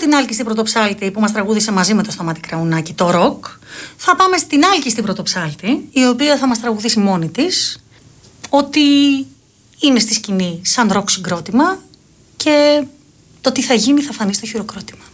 την Άλκη στην Πρωτοψάλτη που μας τραγούδισε μαζί με το Σταμάτη Κραουνάκη το ροκ. Θα πάμε στην Άλκη στην Πρωτοψάλτη, η οποία θα μας τραγουδήσει μόνη της ότι είναι στη σκηνή σαν ροκ συγκρότημα και το τι θα γίνει θα φανεί στο χειροκρότημα.